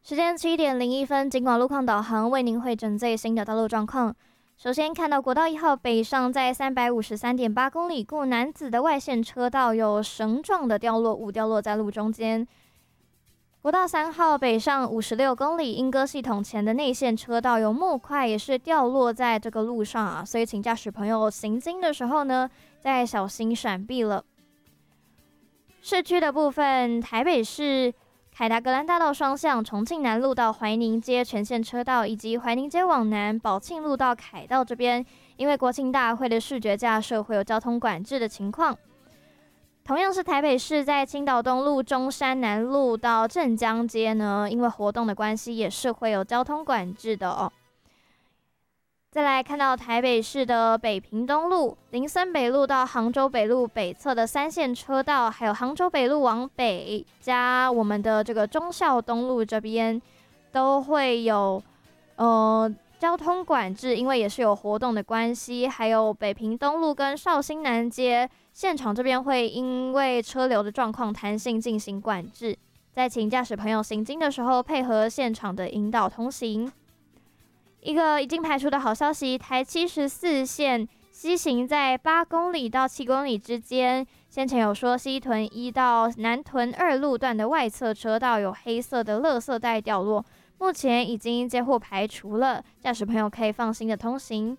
时间7:01，警广路况导航为您汇整最新的道路状况。首先看到国道1号北上在353.8公里，故南子的外线车道有绳状的掉落物掉落在路中间。国道3号北上56公里，莺歌系统前的内线车道有木块也是掉落在这个路上啊，所以请驾驶朋友行经的时候呢，再小心闪避了。市区的部分，台北市凯达格兰大道双向重庆南路到怀宁街全线车道，以及怀宁街往南宝庆路到凯道这边，因为国庆大会的视觉架设会有交通管制的情况。同样是台北市在青岛东路中山南路到镇江街呢，因为活动的关系也是会有交通管制的哦。再来看到台北市的北平东路、林森北路到杭州北路北侧的3线车道，还有杭州北路往北加我们的这个忠孝东路这边都会有交通管制，因为也是有活动的关系。还有北平东路跟绍兴南街现场这边会因为车流的状况弹性进行管制，在请驾驶朋友行经的时候配合现场的引导通行。一个已经排除的好消息，台74线西行在8公里到7公里之间，先前有说西屯1到南屯2路段的外侧车道有黑色的垃圾袋掉落，目前已经接获排除了，驾驶朋友可以放心的通行。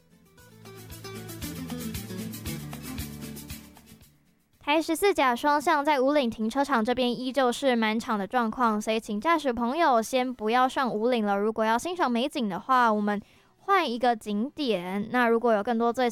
台14甲双向在武岭停车场这边依旧是满场的状况，所以请驾驶朋友先不要上武岭了。如果要欣赏美景的话，我们换一个景点。那如果有更多最